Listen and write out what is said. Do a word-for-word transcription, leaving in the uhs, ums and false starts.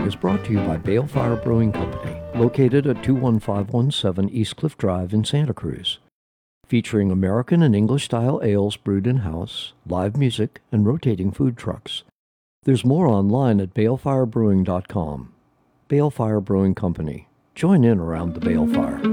is brought to you by Balefire Brewing Company, located at two one five one seven East Cliff Drive in Santa Cruz. Featuring American and English-style ales brewed in-house, live music, and rotating food trucks. There's more online at balefire brewing dot com. Balefire Brewing Company. Join in around the balefire.